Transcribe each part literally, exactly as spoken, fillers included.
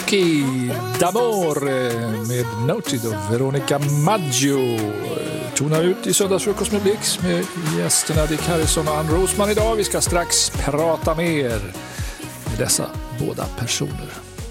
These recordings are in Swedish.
Whisky d'Amor med Noted och Veronica Maggio tonar ut i söndagsfrukost med Blix med gästerna Dick Harrison och Ann Rosman idag. Vi ska strax prata mer med dessa båda personer.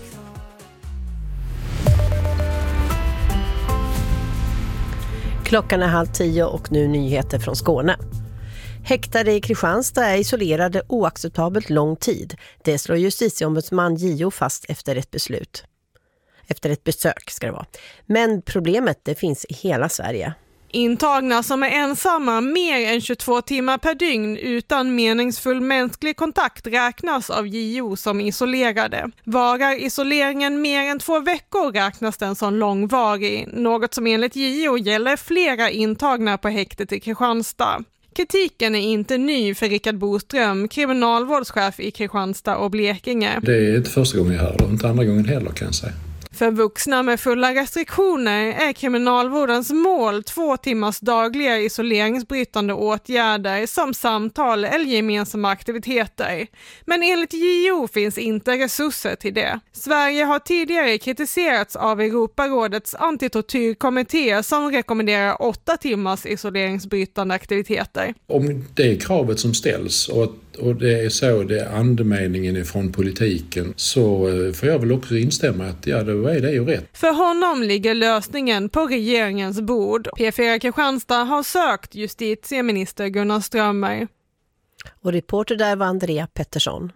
Klockan är halv tio och nu nyheter från Skåne. Häktade i Kristianstad är isolerade oacceptabelt lång tid. Det slår justitieombudsman J O fast efter ett beslut. Efter ett besök ska det vara. Men problemet det finns i hela Sverige. Intagna som är ensamma mer än tjugotvå timmar per dygn utan meningsfull mänsklig kontakt räknas av J O som isolerade. Varar isoleringen mer än två veckor räknas den som långvarig, något som enligt J O gäller flera intagna på häktet i Kristianstad. Kritiken är inte ny för Rickard Boström, kriminalvårdschef i Kristianstad och Blekinge. Det är inte första gången jag hör det, inte andra gången heller kan jag säga. För vuxna med fulla restriktioner är kriminalvårdens mål två timmars dagliga isoleringsbrytande åtgärder som samtal eller gemensamma aktiviteter. Men enligt J O finns inte resurser till det. Sverige har tidigare kritiserats av Europarådets antitortyrkommitté som rekommenderar åtta timmars isoleringsbrytande aktiviteter. Om det är kravet som ställs och och det är så det är andemeningen ifrån politiken så får jag väl också instämma att ja, då är det ju rätt. För honom ligger lösningen på regeringens bord. P fyra Kristianstad har sökt justitieminister Gunnar Strömmer. Och reporter där var Andrea Pettersson.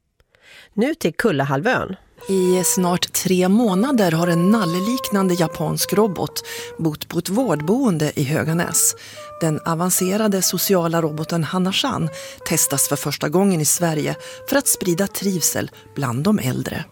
Nu till Kullahalvön. I snart tre månader har en nalleliknande japansk robot bott på ett vårdboende i Höganäs. Den avancerade sociala roboten Hanashan testas för första gången i Sverige för att sprida trivsel bland de äldre.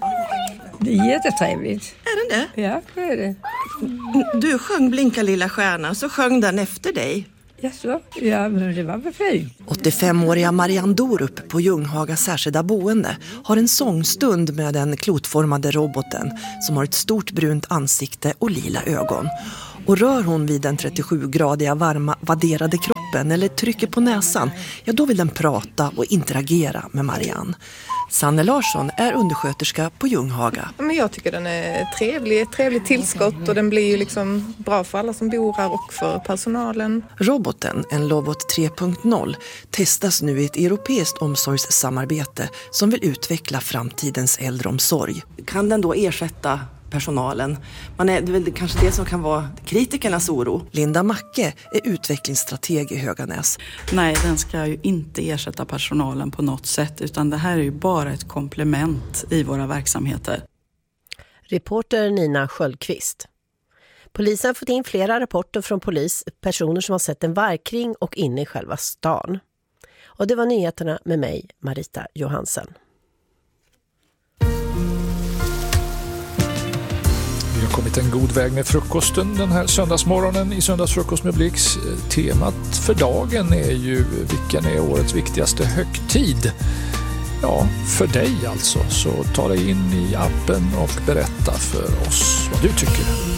Det är jättetrevligt. Är det det? Ja, det är det. Du sjöng Blinka lilla stjärna, så sjöng den efter dig. Jaså? Ja, men det var väl fint. åttiofemåriga Marianne Dorup på Ljunghaga särskilda boende har en sångstund med den klotformade roboten som har ett stort brunt ansikte och lila ögon. Och rör hon vid den trettiosjugradiga varma vadderade kroppen eller trycker på näsan, ja då vill den prata och interagera med Marianne. Sanne Larsson är undersköterska på Ljunghaga. Men jag tycker den är trevlig, ett trevligt tillskott och den blir ju liksom bra för alla som bor här och för personalen. Roboten, en Lovot tre punkt noll, testas nu i ett europeiskt omsorgssamarbete som vill utveckla framtidens äldreomsorg. Kan den då ersätta personalen? Man är, det är väl kanske det som kan vara kritikernas oro. Linda Macke är utvecklingsstrateg i Höganäs. Nej, den ska ju inte ersätta personalen på något sätt utan det här är ju bara ett komplement i våra verksamheter. Reporter Nina Sköldqvist. Polisen har fått in flera rapporter från polis, personer som har sett en vargkring och inne i själva stan. Och det var nyheterna med mig, Marita Johansen. Vi har kommit en god väg med frukosten den här söndagsmorgonen i Söndagsfrukost med Blix. Temat för dagen är ju vilken är årets viktigaste högtid. Ja, för dig alltså. Så ta dig in i appen och berätta för oss vad du tycker.